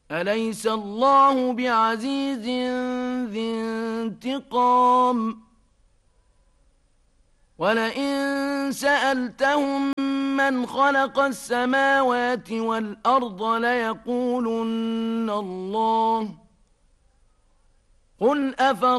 أليس الله بعزيز ذي انتقام ولئن سألتهم من خلق السماوات والأرض ليقولن الله قل